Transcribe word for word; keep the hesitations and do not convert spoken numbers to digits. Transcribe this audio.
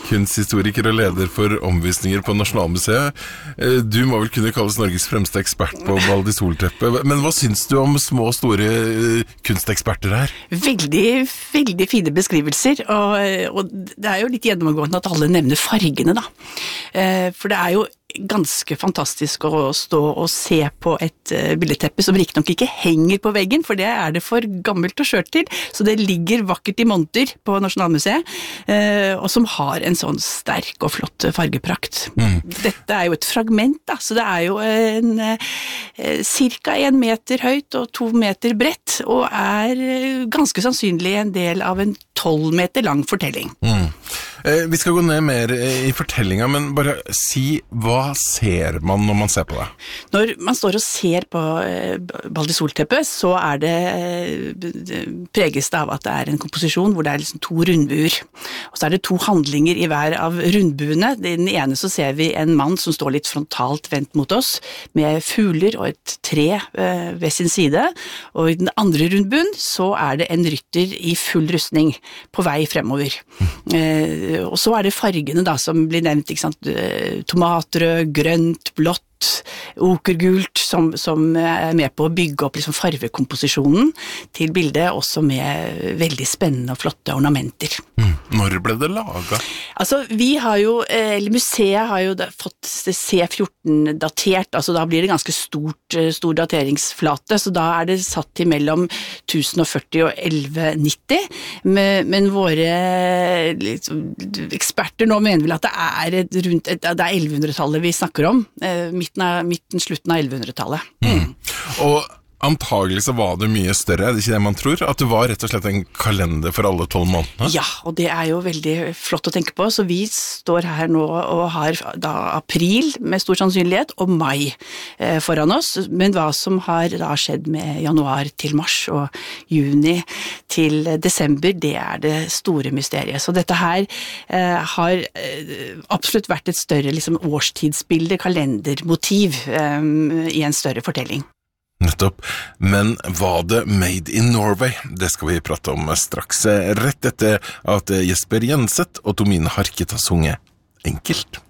kunsthistoriker og leder for omvisninger på Nasjonalmuseet. Du må vel kunne kalles Norges fremste ekspert på Baldi-Solteppe, men hva syns du om små og store kunsteksperter her? Veldig, veldig fine beskrivelser, og, og det er jo litt gjennomgående at alle nevner fargene da. For det er jo ganske fantastisk å stå og se på et uh, billedteppe som riktignok ikke henger på veggen, for det er det for gammelt og skjørt til, så det ligger vakkert i monter på Nasjonalmuseet, uh, og som har en sånn sterk og flott fargeprakt. Mm. Dette er jo et fragment, da, så det er jo en uh, cirka en meter høyt og to meter bredt, og er uh, ganske sannsynlig en del av en tolv meter lang fortelling. Mm. Vi skal gå ned mer i fortellingen, men bare si, hva ser man når man ser på det? Når man står og ser på Baldi-Solteppe, så er det preges av at det er en komposisjon hvor det er liksom to rundbuer. Og så er det to handlinger i hver av rundbuene. I den ene så ser vi en mann som står litt frontalt vendt mot oss, med fugler og et tre ved sin side. Og i den andre rundbuen så er det en rytter i full rustning på vei fremover. Mm. Og så er det fargene da, som blir nevnt, ikke sant? Tomatrød, grønt, blått, okergult, som, som er med på å bygge opp liksom farvekomposisjonen til bildet, også med veldig spennende og flotte ornamenter. Mm. Når ble det laget? Altså, vi har jo, eller museet har jo fått C fjorten datert, altså da blir det ganske stort, stor dateringsflate, så da er det satt til mellom tusen og førti og elleve nitti, men, men våre liksom, eksperter nå mener vel at det er et, rundt, det er ellevehundretallet vi snakker om, midten, av, midten slutten av ellevehundretallet. Mm. Og antagelig så var det mye større, er det ikke det man tror? At det var rett og slett en kalender for alle tolv månedene? Ja, og det er jo veldig flott å tenke på, så vi står her nå og har da april med stor sannsynlighet, og mai eh, foran oss, men hva som har da skjedd med januar til mars og juni til desember, det er det store mysteriet. Så dette her eh, har eh, absolutt vært et større liksom, årstidsbilde, kalendermotiv eh, i en større fortelling. Nettopp, men var det Made in Norway? Det skal vi prate om straks, rett etter at Jesper Jenseth og Tomine Harket har sunget Enkelt.